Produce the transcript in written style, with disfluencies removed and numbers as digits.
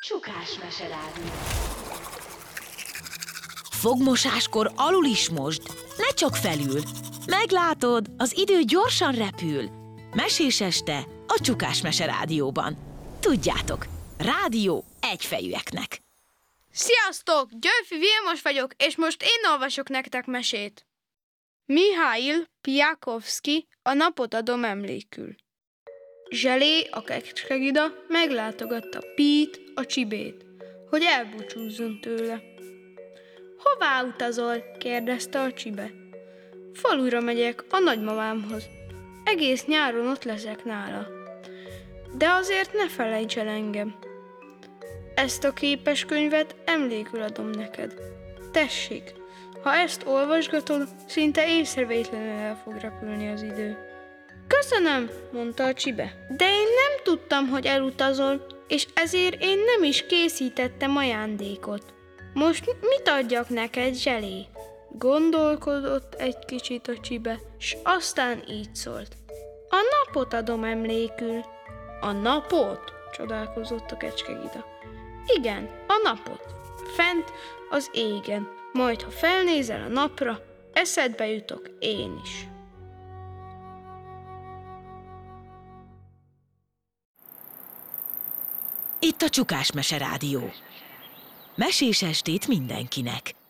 Csukás meserádió. Fogmosáskor alul is mosd, ne csak felül. Meglátod, az idő gyorsan repül. Mesés este a Csukás meserádióban. Tudjátok, rádió egyfejűeknek. Sziasztok! Györfi Vilmos vagyok, és most én olvasok nektek mesét. Mihail Piakovszky, a napot adom emlékül. Zselé, a kecskegida meglátogatta Pít, a csibét, hogy elbúcsúzzon tőle. Hová utazol? kérdezte a csibe. Falura megyek, a nagymamámhoz. Egész nyáron ott leszek nála. De azért ne felejts el engem. Ezt a képeskönyvet emlékül adom neked. Tessék, ha ezt olvasgatod, szinte észrevétlenül el fog repülni az idő. Köszönöm, mondta a csibe, de én nem tudtam, hogy elutazol, és ezért én nem is készítettem ajándékot. Most mit adjak neked, Zselé? Gondolkodott egy kicsit a csibe, s aztán így szólt. A napot adom emlékül. A napot? Csodálkozott a kecskegida. Igen, a napot. Fent az égen. Majd, ha felnézel a napra, eszedbe jutok én is. Itt a Csukás meserádió. Mesés estét mindenkinek.